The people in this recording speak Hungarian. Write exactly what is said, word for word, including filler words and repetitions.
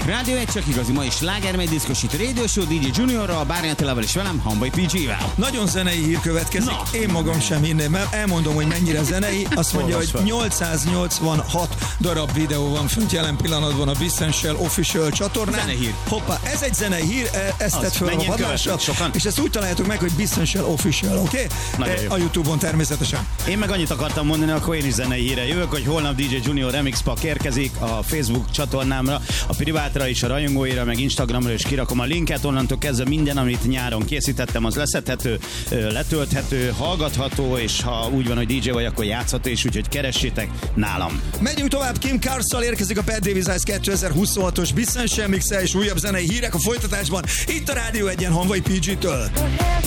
Rádió egy csak igazi, ma is sláger, megy diszkosít Radio Show, dé dzsé Juniorral, Bárnyi Attilával és velem, Hamvai pé gé-vel. Nagyon zenei hír következik, Na. én magam sem hinném, mert elmondom, hogy mennyire zenei. Azt mondja, hogy nyolcszáznyolcvanhat darab videó van fönt jelen pillanatban a Bissell Official csatornán. Zenehír. Hoppá, ez egy zenei hír, ezt tett föl a mennyien padlásra, követnek sokan? és ezt úgy találjátok meg, hogy Bissell Official, oké? Nagyon Okay? jó. A YouTube-on természetesen. Én meg annyit akartam mondani, akkor én is zenei híre jövök, hogy holnap dé dzsé Junior Remix Pack érkezik a Facebook csatornámra, a privátra is, a rajongóira, meg Instagramra is kirakom a linket, onnantól kezdve minden, amit nyáron készítettem, az leszedhető, letölthető, hallgatható, és ha úgy van, hogy dé dzsé vagy, akkor játszható is, úgyhogy keressétek nálam. Megyünk tovább, Kim Carssal érkezik a Bad Davis Eyes kétezer-huszonhatos Bissell Mixe és újabb zenei hírek a folytatásban, itt a Rádió egyen Hamvai pé gé-től.